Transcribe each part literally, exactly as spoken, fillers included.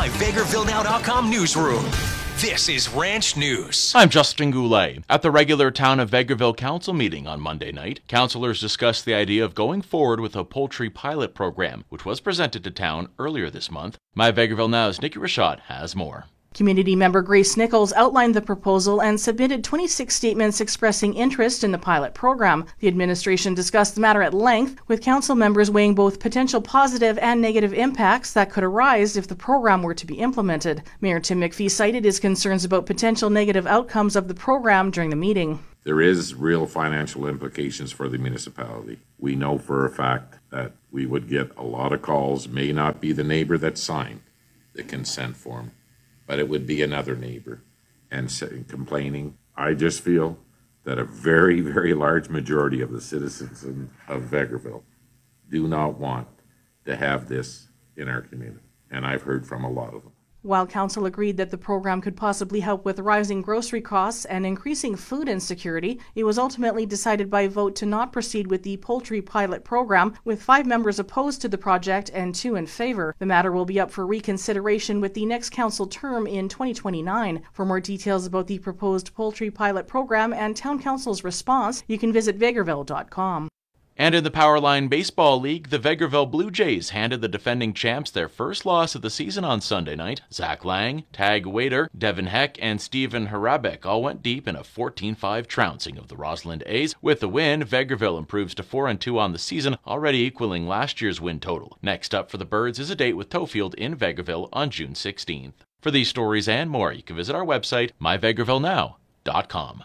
my Vegreville Now dot com newsroom. This is Ranch News. I'm Justin Goulet. At the regular Town of Vegreville Council meeting on Monday night, councillors discussed the idea of going forward with a poultry pilot program, which was presented to town earlier this month. My Vegreville Now's Nikki Rashad has more. Community member Grace Nichols outlined the proposal and submitted twenty-six statements expressing interest in the pilot program. The administration discussed the matter at length, with council members weighing both potential positive and negative impacts that could arise if the program were to be implemented. Mayor Tim McPhee cited his concerns about potential negative outcomes of the program during the meeting. There is real financial implications for the municipality. We know for a fact that we would get a lot of calls, may not be the neighbor that signed the consent form, but it would be another neighbor and complaining. I just feel that a very, very large majority of the citizens of Vegreville do not want to have this in our community, and I've heard from a lot of them. While council agreed that the program could possibly help with rising grocery costs and increasing food insecurity, it was ultimately decided by vote to not proceed with the poultry pilot program, with five members opposed to the project and two in favor. The matter will be up for reconsideration with the next council term in twenty twenty-nine. For more details about the proposed poultry pilot program and town council's response, you can visit Vegreville dot com. And in the Powerline Baseball League, the Vegreville Blue Jays handed the defending champs their first loss of the season on Sunday night. Zach Lang, Tag Waiter, Devin Heck, and Stephen Harabek all went deep in a fourteen five trouncing of the Rossland A's. With the win, Vegreville improves to four and two on the season, already equaling last year's win total. Next up for the Birds is a date with Tofield in Vegreville on June sixteenth. For these stories and more, you can visit our website, my vegreville now dot com.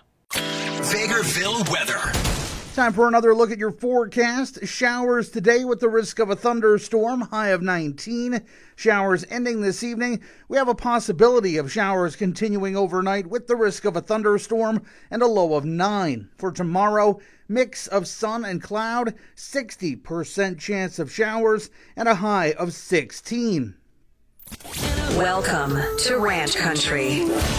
Vegreville weather. Time for another look at your forecast. Showers today with the risk of a thunderstorm, high of nineteen. Showers ending this evening. We have a possibility of showers continuing overnight with the risk of a thunderstorm and a low of nine. For tomorrow, mix of sun and cloud, sixty percent chance of showers and a high of sixteen. Welcome to Ranch Country.